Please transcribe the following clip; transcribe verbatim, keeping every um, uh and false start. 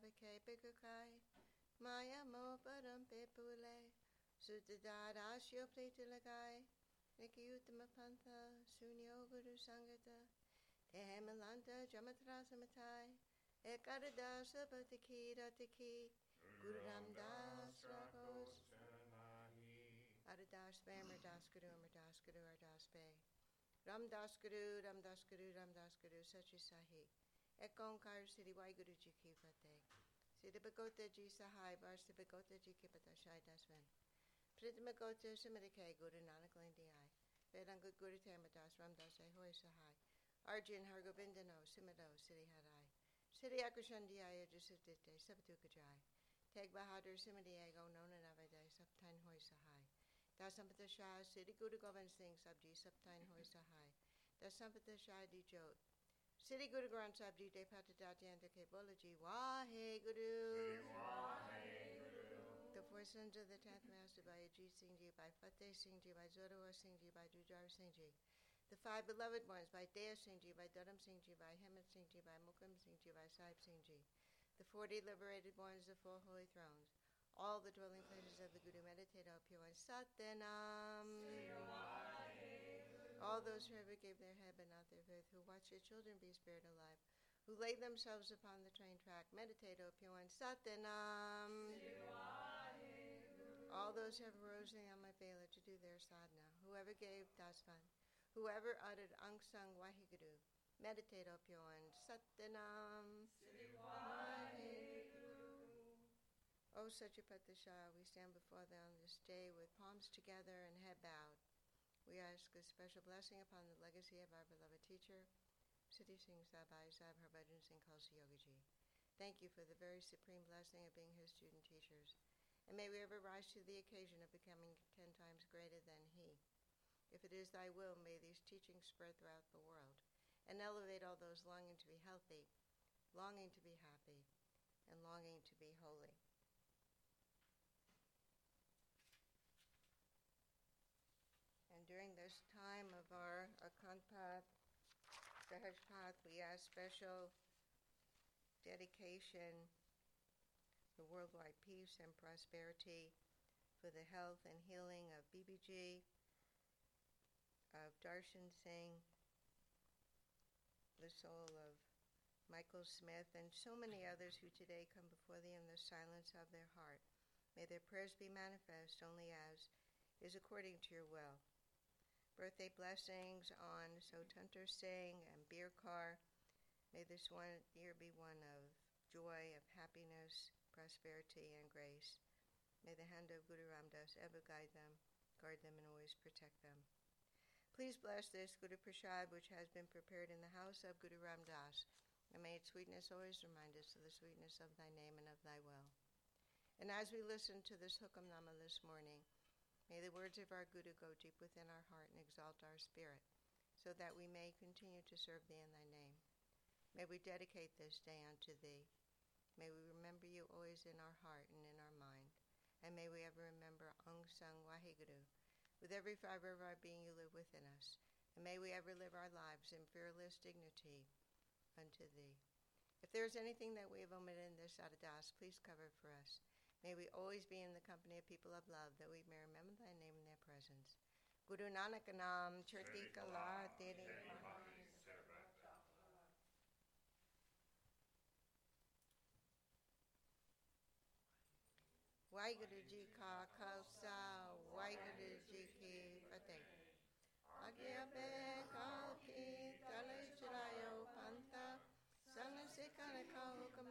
Savake Pikukai, Maya Mo Padam Pepule, Sutadadashio Pletulagai, Nikyutama Pantha, Sunyo Guru Sangata, Tehemalanta Jamatrasa Matai, Ekadadasa Patiki Ratiki, Guru Ramdas Rakos, Adadas Be, Merdas Guru, Merdas Guru, Ardas Be, Ramdas Guru, Ramdas Guru, Ramdas Guru, Sachi Sahi, Ekonkar Siddhi Waiguru Ji Ki Pate, Siddhi Bhagota Ji Sahai, Varsi Bhagota Ji Ki Patashai Dasvan, Pridmagota Simadike Guru Nanak Lindi Ai, Vedangut Guru Tamadas Ramdas Ahoy Sahai, Arjun Hargobindano, Simado, Siddhi Hadai, Siddhi Akushandiaya Jusitite, Sabtukajai, Teg Bahadur Simadiago, Nona Navade, Saptain Hoy Sahai, Dasampata Shah, Siddhi Guru Govind Singh Sabji, Saptain Hoy Sahai, Dasampata Shah Di Jot, Siddhi Guru Granth Sahib Ji De Patadhyanta Ke Bolaji Wahe Guru. The four sons of the tenth master by Ajit Singh Ji, by Fateh Singh Ji, by Zorawar Singh Ji, by Jujar Singh Ji. The five beloved ones by Daya Singh Ji, by Dharam Singh Ji, by Hemant Singh Ji, by Mukam Singh Ji, by Sahib Singh Ji. The forty liberated ones of four holy thrones. All the dwelling places of the Guru meditate up here on Satyanam. All those who ever gave their head but not their faith, who watch their children be spared alive, who laid themselves upon the train track, meditate O Pure One, Satyanam. All those who have arisen on my Vela to do their sadhana, whoever gave dasvan, whoever uttered Ang Sang Waheguru, meditate O Pure One, Satyanam. O Satchipata Shah, we stand before thee on this day with palms together and head bowed. We ask a special blessing upon the legacy of our beloved teacher, Siddhi Singh Sabai Sahib Harbhajan Singh Khalsa Yogaji. Thank you for the very supreme blessing of being his student teachers. And may we ever rise to the occasion of becoming ten times greater than he. If it is thy will, may these teachings spread throughout the world and elevate all those longing to be healthy, longing to be happy, and longing to be holy. And during this time of our Akant Path, Sahaj Path, we ask special dedication for worldwide peace and prosperity, for the health and healing of B B G, of Darshan Singh, the soul of Michael Smith, and so many others who today come before thee in the silence of their heart. May their prayers be manifest only as is according to your will. Birthday blessings on Sotantar Singh and Birkar. May this one year be one of joy, of happiness, prosperity, and grace. May the hand of Guru Ramdas ever guide them, guard them, and always protect them. Please bless this Guru Prasad which has been prepared in the house of Guru Ramdas, and may its sweetness always remind us of the sweetness of thy name and of thy will. And as we listen to this Hukam Nama this morning, may the words of our Guru go deep within our heart and exalt our spirit, so that we may continue to serve thee in thy name. May we dedicate this day unto thee. May we remember you always in our heart and in our mind. And may we ever remember Ang Sang Waheguru. With every fiber of our being you live within us. And may we ever live our lives in fearless dignity unto thee. If there is anything that we have omitted in this Adadas, please cover for us. May we always be in the company of people of love, that we may remember thy name in their presence. Guru Nanak Nam Chirti Kala Tere Waheguru Ji Ka Khalsa, Waheguru Ji Ki Fateh. Agya Be Ka